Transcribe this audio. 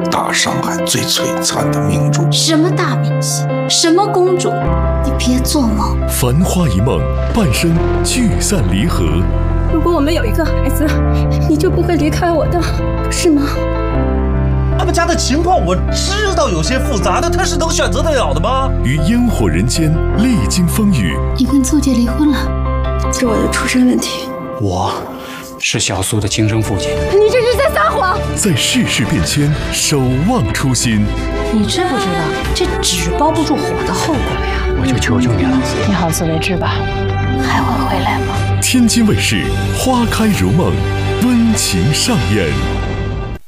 大上海最璀璨的明珠。 什么大明星，什么公主，你别做梦。 繁花一梦，半生聚散离合。 如果我们有一个孩子，你就不会离开我的，是吗？ 他们家的情况我知道有些复杂，但他是能选择得了的吗？ 于烟火人间历经风雨， 你跟邹杰离婚了， 是我的出身问题。 我是小苏的亲生父亲。 你这是在撒谎！ 在世事变迁，守望初心。 你知不知道这纸包不住火的后果呀？ 我就求求你了， 你好自为之吧。还会回来吗？ 天津卫视《花开如梦》温情上演。